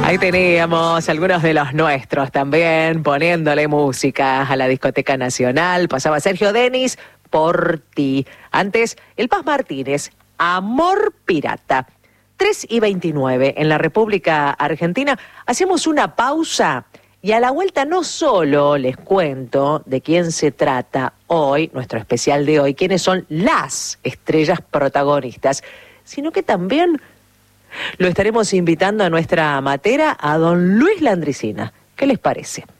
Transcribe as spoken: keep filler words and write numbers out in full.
Ahí teníamos algunos de los nuestros también, poniéndole música a la Discoteca Nacional. Pasaba Sergio Denis, Por Ti. Antes, el Paz Martínez, Amor Pirata. tres y veintinueve en la República Argentina. Hacemos una pausa y a la vuelta no solo les cuento de quién se trata hoy, nuestro especial de hoy, quiénes son las estrellas protagonistas, sino que también lo estaremos invitando a nuestra matera, a don Luis Landricina. ¿Qué les parece?